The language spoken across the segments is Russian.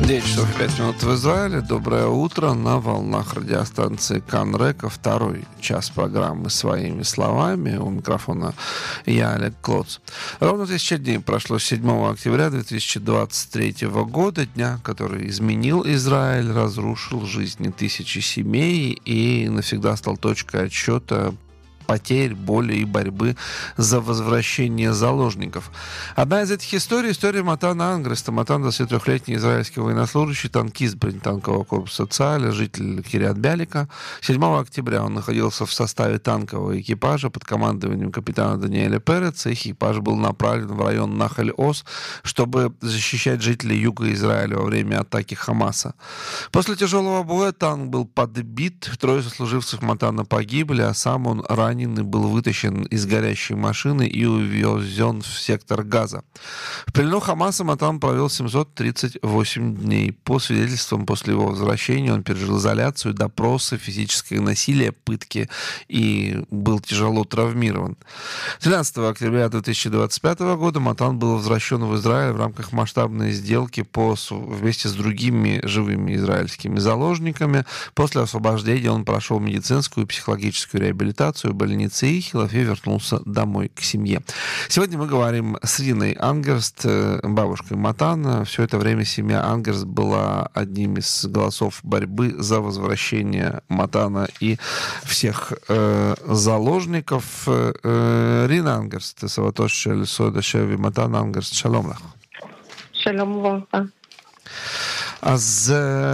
9 часов 5 минут в Израиле. Доброе утро на волнах радиостанции Канрека. Второй час программы «Своими словами». У микрофона я, Олег Клоц. Ровно 1000 дней прошло с 7 октября 2023 года, дня, который изменил Израиль, разрушил жизни тысячи семей и навсегда стал точкой отсчета потерь, боли и борьбы за возвращение заложников. Одна из этих историй — история Матана Ангреста. Матан — 23-летний израильский военнослужащий, танкист бронетанкового корпуса ЦААля, житель Кирьят-Бялика. 7 октября он находился в составе танкового экипажа под командованием капитана Даниэля Переца. Экипаж был направлен в район Нахаль-Оз, чтобы защищать жителей юга Израиля во время атаки Хамаса. После тяжелого боя танк был подбит, трое сослуживцев Матана погибли, а сам он раненый был вытащен из горящей машины и увезен в сектор Газа. В плену Хамаса Матан провел 738 дней. По свидетельствам, после его возвращения он пережил изоляцию, допросы, физическое насилие, пытки и был тяжело травмирован. 13 октября 2025 года Матан был возвращен в Израиль в рамках масштабной сделки вместе с другими живыми израильскими заложниками. После освобождения он прошел медицинскую и психологическую реабилитацию в больнице Ихилов и вернулся домой к семье. Сегодня мы говорим с Риной Ангерст, бабушкой Матана. Все это время семья Ангерст была одним из голосов борьбы за возвращение Матана и всех заложников. Рина Ангерст, Саватош шель сода шеви Матан Ангерст, шалом лах. שלום וברכה. אז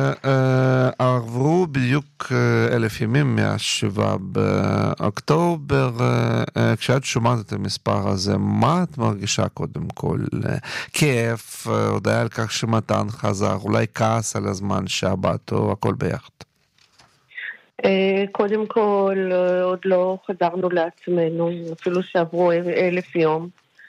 עברו בדיוק 1,000 ימים מה-7 באוקטובר. כשאת שומעת את המספר הזה, מה את מרגישה קודם כל? כאב, הודעה על כך שמתן חזר, אולי כעס על הזמן שעבד, או הכל ביחד? קודם כל, עוד לא חזרנו לעצמנו, אפילו שעברו 1,000 יום.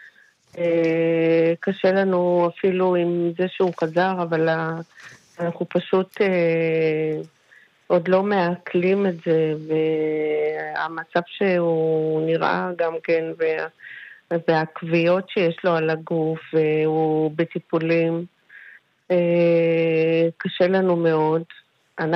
קשה לנו אפילו עם זה שהוא חזר, אבל אנחנו פשוט עוד לא מעכלים את זה, והמצב שהוא נראה גם כן, והכוויות שיש לו על הגוף, והוא בטיפולים, קשה לנו מאוד.